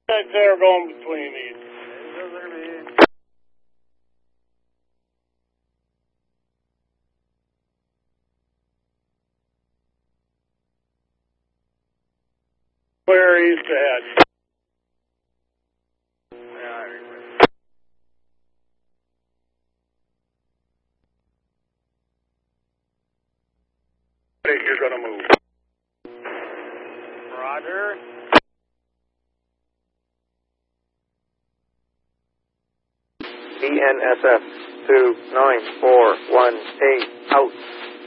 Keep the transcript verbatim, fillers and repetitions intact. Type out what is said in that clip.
Contacts there going between these. Clear east ahead. You're going to move. Roger. E N S F two nine four one eight out.